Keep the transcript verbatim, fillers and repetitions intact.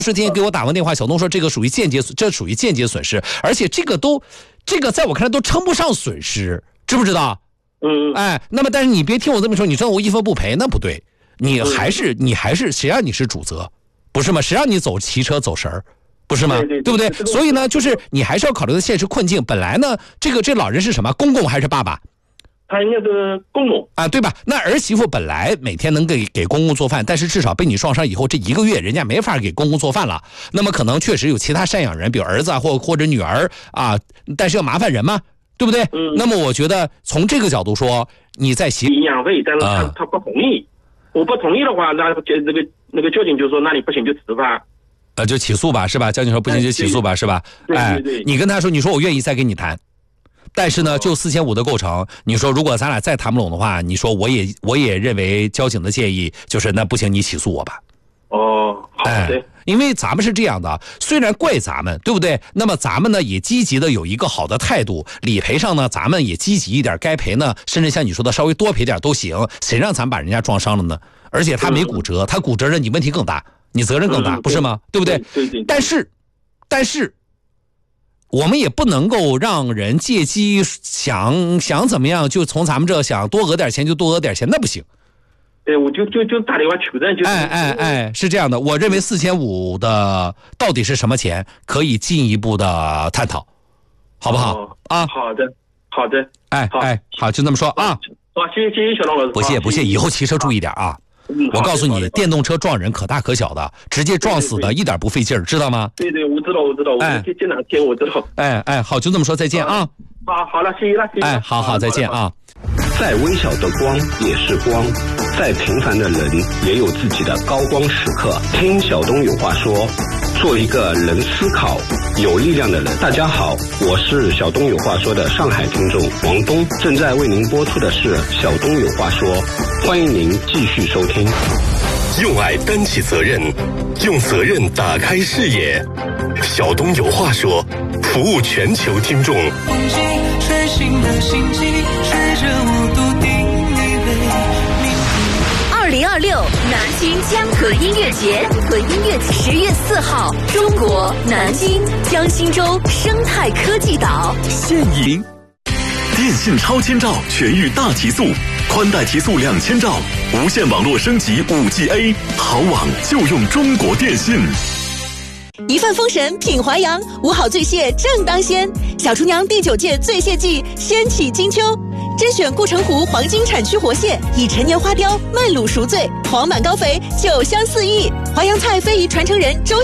是今天给我打完电话，小东说这个属于间接，这属于间接损失，而且这个都，这个在我看来都称不上损失，知不知道？ 嗯， 哎，那么但是你别听我这么说，你说我一分不赔，那不对，你还是你还是谁让你是主责，不是吗？谁让你走骑车走神儿？不是吗？ 对对对, 对不对？所以呢，就是你还是要考虑到现实困境。本来呢，这个这老人是什么？公公还是爸爸？ 他应该是公公啊，对吧？那儿媳妇本来每天能给给公公做饭，但是至少被你撞伤以后，这一个月人家没法给公公做饭了。那么可能确实有其他赡养人，比如儿子啊，或或者女儿啊，但是要麻烦人嘛，对不对？ 嗯。 那么我觉得从这个角度说，你在协营养费，但是他、 啊、 他不同意，我不同意的话，那这那个那个交警就说，那你不行就执法。 呃，就起诉吧，是吧？交警说不行就起诉吧，是吧？ 对对对。 哎，你跟他说，你说我愿意再跟你谈。但是呢，就四千五的构成，你说如果咱俩再谈不拢的话，你说我也我也认为交警的建议就是那不行，你起诉我吧。 哦，好的、哎。 因为咱们是这样的，虽然怪咱们，对不对？那么咱们呢也积极的有一个好的态度，理赔上呢咱们也积极一点，该赔呢甚至像你说的稍微多赔点都行。谁让咱把人家撞伤了呢？而且他没骨折，嗯、他骨折了你问题更大，你责任更大，嗯、不是吗？对不对？ 对 对, 对。 但是，但是。我们也不能够让人借机想想怎么样，就从咱们这想多讹点钱就多讹点钱，那不行。 对，我就就就打电话求证，就哎哎哎，是这样的。我认为四千五的到底是什么钱，可以进一步的探讨，好不好？ 哦、 啊， 好的，好的， 哎哎，好，就这么说啊。 好，谢谢谢谢小龙老师。 不谢不谢，以后骑车注意点啊。我告诉你，电动车撞人可大可小的，直接撞死的一点不费劲儿，知道吗？ 对对，我知道我知道，我这这两天我知道。 哎哎，好，就这么说，再见啊！ 好，好了，谢谢了，谢谢。 哎，好好，再见啊！ 再微小的光也是光，再平凡的人也有自己的高光时刻。听小东有话说，做一个能思考、有力量的人。大家好，我是小东有话说的上海听众王东，正在为您播出的是小东有话说，欢迎您继续收听。 用爱担起责任，用责任打开视野。小东有话说，服务全球听众。 睡醒的心机，试着无笃定你为二零二六南京江河音乐节，和音乐节十月四号，中国南京江心洲生态科技岛现已电信超千兆全域大提速，宽带提速两千兆，无线网络升级 五 G A， 好网就用中国电信。 一份封神品淮扬，五好醉蟹正当鲜。小厨娘第九届醉蟹季掀起金秋，甄选护城湖黄金产区活蟹，以陈年花雕焖卤赎罪，黄满高肥，酒香四溢。淮扬菜非遗传承人周